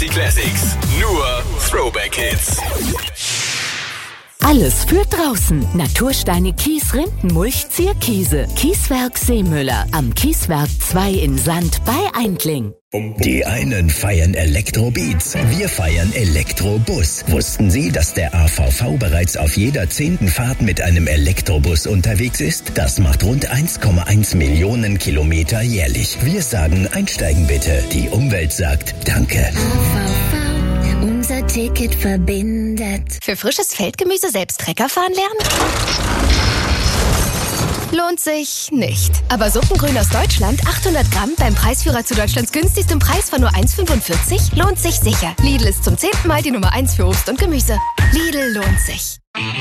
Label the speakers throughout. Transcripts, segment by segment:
Speaker 1: Fantasy Classics. Nur Throwback-Hits.
Speaker 2: Alles für draußen. Natursteine, Kies, Rindenmulch, Zierkiese. Kieswerk Seemüller. Am Kieswerk 2 in Sand bei Eindling.
Speaker 3: Die einen feiern Elektrobeats, wir feiern Elektrobus. Wussten Sie, dass der AVV bereits auf jeder 10. Fahrt mit einem Elektrobus unterwegs ist? Das macht rund 1,1 Millionen Kilometer jährlich. Wir sagen, einsteigen bitte. Die Umwelt sagt Danke.
Speaker 4: AVV, unser Ticket verbindet.
Speaker 5: Für frisches Feldgemüse selbst Trecker fahren lernen? Lohnt sich nicht. Aber Suppengrün aus Deutschland, 800 Gramm, beim Preisführer zu Deutschlands günstigstem Preis von nur 1,45, lohnt sich sicher. Lidl ist zum 10. Mal die Nummer 1 für Obst und Gemüse. Lidl lohnt sich.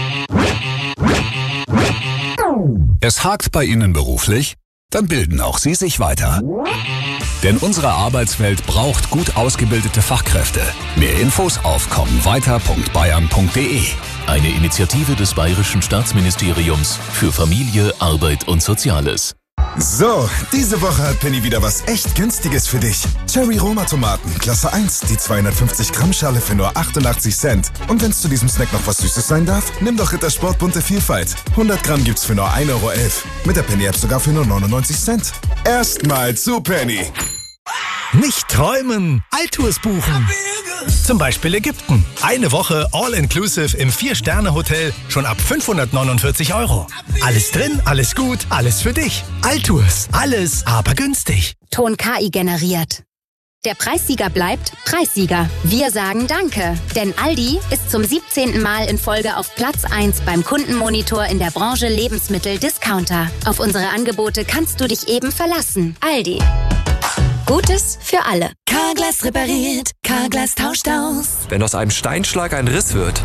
Speaker 6: Es hakt bei Ihnen beruflich? Dann bilden auch Sie sich weiter. Denn unsere Arbeitswelt braucht gut ausgebildete Fachkräfte. Mehr Infos auf kommweiter.bayern.de.
Speaker 7: Eine Initiative des Bayerischen Staatsministeriums für Familie, Arbeit und Soziales.
Speaker 8: So, diese Woche hat Penny wieder was echt Günstiges für dich. Cherry Roma Tomaten, Klasse 1, die 250 Gramm Schale für nur 88 Cent. Und wenn es zu diesem Snack noch was Süßes sein darf, nimm doch Rittersport bunte Vielfalt. 100 Gramm gibt's für nur 1,11 €. Mit der Penny-App sogar für nur 99 Cent. Erstmal zu Penny.
Speaker 9: Nicht träumen, Alltours buchen. Zum Beispiel Ägypten. Eine Woche All-Inclusive im 4-Sterne-Hotel schon ab 549 €. Alles drin, alles gut, alles für dich. Alltours, alles, aber günstig.
Speaker 10: Ton KI generiert. Der Preissieger bleibt Preissieger. Wir sagen Danke, denn Aldi ist zum 17. Mal in Folge auf Platz 1 beim Kundenmonitor in der Branche Lebensmittel-Discounter. Auf unsere Angebote kannst du dich eben verlassen. Aldi. Gutes für alle.
Speaker 11: Carglass repariert, Carglass tauscht aus.
Speaker 12: Wenn aus einem Steinschlag ein Riss wird,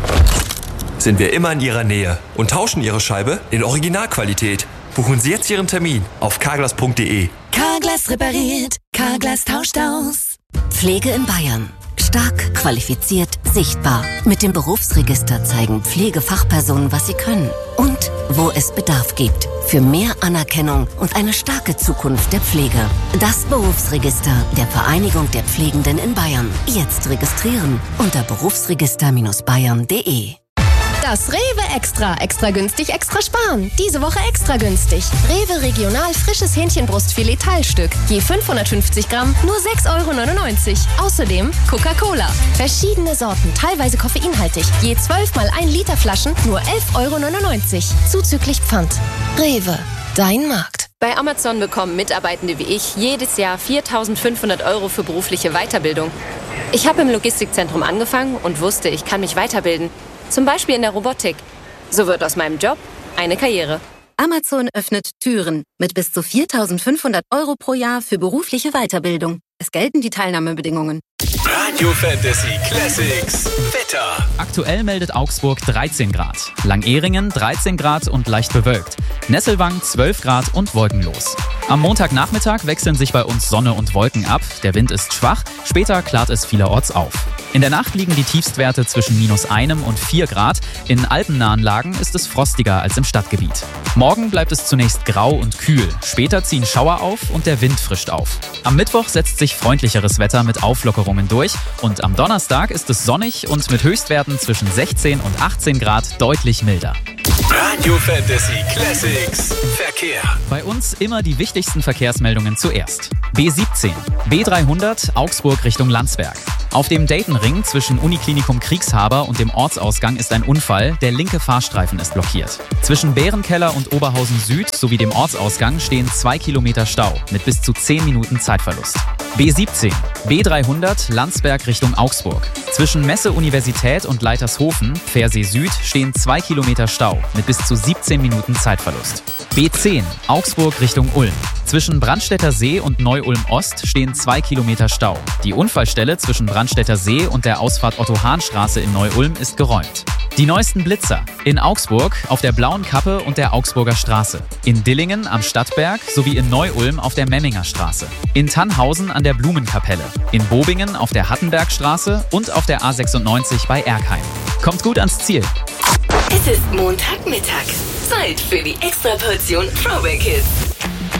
Speaker 12: sind wir immer in Ihrer Nähe und tauschen Ihre Scheibe in Originalqualität. Buchen Sie jetzt Ihren Termin auf carglass.de.
Speaker 11: Carglass repariert, Carglass tauscht aus.
Speaker 2: Pflege in Bayern. Stark, qualifiziert, sichtbar. Mit dem Berufsregister zeigen Pflegefachpersonen, was sie können. Und wo es Bedarf gibt. Für mehr Anerkennung und eine starke Zukunft der Pflege. Das Berufsregister der Vereinigung der Pflegenden in Bayern. Jetzt registrieren unter berufsregister-bayern.de.
Speaker 5: Das Rewe Extra. Extra günstig, extra sparen. Diese Woche extra günstig. Rewe Regional frisches Hähnchenbrustfilet Teilstück. Je 550 Gramm, nur 6,99 €. Außerdem Coca-Cola. Verschiedene Sorten, teilweise koffeinhaltig. Je 12 mal 1 Liter Flaschen, nur 11,99 €. Zuzüglich Pfand. Rewe. Dein Markt.
Speaker 13: Bei Amazon bekommen Mitarbeitende wie ich jedes Jahr 4.500 € für berufliche Weiterbildung. Ich habe im Logistikzentrum angefangen und wusste, ich kann mich weiterbilden. Zum Beispiel in der Robotik. So wird aus meinem Job eine Karriere.
Speaker 10: Amazon öffnet Türen mit bis zu 4.500 € pro Jahr für berufliche Weiterbildung. Es gelten die Teilnahmebedingungen.
Speaker 1: Radio Fantasy Classics. Wetter.
Speaker 14: Aktuell meldet Augsburg 13 Grad. Langehringen 13 Grad und leicht bewölkt. Nesselwang 12 Grad und wolkenlos. Am Montagnachmittag wechseln sich bei uns Sonne und Wolken ab. Der Wind ist schwach, später klart es vielerorts auf. In der Nacht liegen die Tiefstwerte zwischen -1 und 4 Grad. In alpennahen Lagen ist es frostiger als im Stadtgebiet. Morgen bleibt es zunächst grau und kühl. Später ziehen Schauer auf und der Wind frischt auf. Am Mittwoch setzt sich freundlicheres Wetter mit Auflockerungen durch. Und am Donnerstag ist es sonnig und mit Höchstwerten zwischen 16 und 18 Grad deutlich milder.
Speaker 1: Radio Fantasy Classics. Verkehr.
Speaker 14: Bei uns immer die wichtigsten Verkehrsmeldungen zuerst. B17, B300 Augsburg Richtung Landsberg. Auf dem Daytonring zwischen Uniklinikum Kriegshaber und dem Ortsausgang ist ein Unfall. Der linke Fahrstreifen ist blockiert. Zwischen Bärenkeller und Oberhausen Süd sowie dem Ortsausgang stehen 2 Kilometer Stau mit bis zu 10 Minuten Zeitverlust. B17, B300 Landsberg Richtung Augsburg. Zwischen Messe Universität und Leitershofen, Pfersee Süd, stehen 2 Kilometer Stau mit bis zu 17 Minuten Zeitverlust. B10 Augsburg Richtung Ulm. Zwischen Brandstätter See und Neu-Ulm Ost stehen 2 Kilometer Stau. Die Unfallstelle zwischen Brandstätter See und der Ausfahrt Otto-Hahn-Straße in Neu-Ulm ist geräumt. Die neuesten Blitzer. In Augsburg auf der Blauen Kappe und der Augsburger Straße. In Dillingen am Stadtberg sowie in Neu-Ulm auf der Memminger Straße. In Tannhausen an der Blumenkapelle. In Bobingen auf der Hattenbergstraße und auf der A96 bei Erkheim. Kommt gut ans Ziel.
Speaker 11: Es ist Montagmittag. Zeit für die Extraportion Throwback Hits.